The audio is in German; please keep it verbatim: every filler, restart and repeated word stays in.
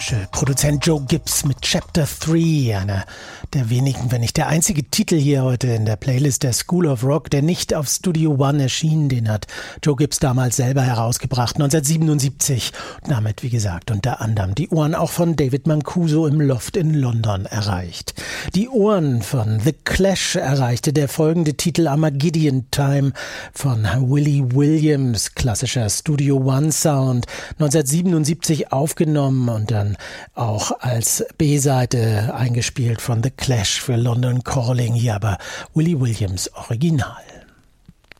britische Produzent Joe Gibbs mit Chapter drei, einer der wenigen, wenn nicht der einzige Titel hier heute in der Playlist der School of Rock, der nicht auf Studio One erschien. Den hat Joe Gibbs damals selber herausgebracht, neunzehnhundertsiebenundsiebzig. Und damit, wie gesagt, unter anderem die Ohren auch von David Mancuso im Loft in London erreicht. Die Ohren von The Clash erreichte der folgende Titel Armageddon Time von Willie Williams, klassischer Studio One Sound, neunzehnhundertsiebenundsiebzig aufgenommen und dann auch als B-Seite eingespielt von The Clash für London Calling, hier aber Willie Williams Original.